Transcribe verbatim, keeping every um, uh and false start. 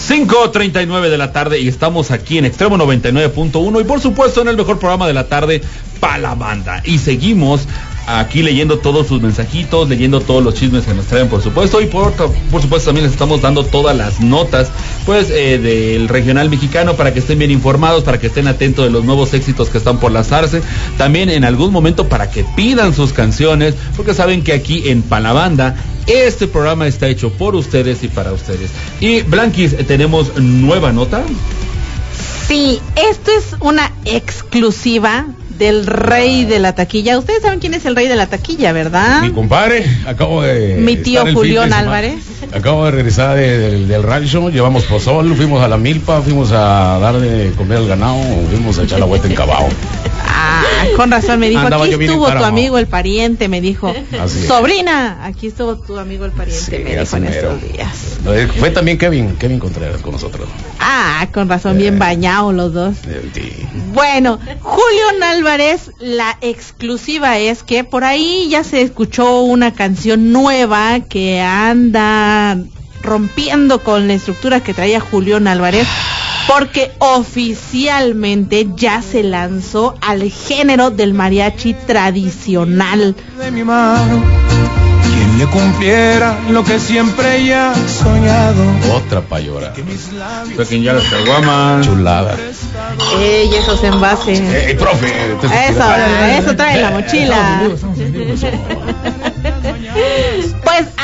cinco treinta y nueve de la tarde y estamos aquí en Extremo noventa y nueve punto uno y por supuesto en el mejor programa de la tarde, Pa' la Banda. Y seguimos aquí leyendo todos sus mensajitos, leyendo todos los chismes que nos traen, por supuesto, y por, por supuesto también les estamos dando todas las notas, pues, eh, del regional mexicano para que estén bien informados, para que estén atentos de los nuevos éxitos que están por lanzarse, también en algún momento para que pidan sus canciones, porque saben que aquí en Pa' la Banda este programa está hecho por ustedes y para ustedes. Y Blanquis, ¿tenemos nueva nota? Sí, esto es una exclusiva del rey de la taquilla. Ustedes saben quién es el rey de la taquilla, ¿verdad? Mi compadre, acabo de... Mi tío Julián Álvarez. Acabo de regresar de, de, del rancho, llevamos pozol, fuimos a la milpa, fuimos a dar de comer al ganado, fuimos a echar la vuelta en Cabao. Ah, con razón me dijo, Andaba aquí estuvo tu amigo el pariente, me dijo. Así sobrina, aquí estuvo tu amigo el pariente, sí, me dijo en estos días. Fue también Kevin, Kevin Contreras con nosotros. Ah, con razón, eh, bien bañados los dos. Sí. Bueno, Julián Álvarez, la exclusiva es que por ahí ya se escuchó una canción nueva que anda rompiendo con la estructura que traía Julián Álvarez, porque oficialmente ya se lanzó al género del mariachi tradicional. De mi mano, quien le cumpliera lo que siempre ella ha soñado. Otra payora. Saquen ya las caguamas. Chulada. Ey, esos envases. Ey, profe. Eso, eso trae la mochila. Pues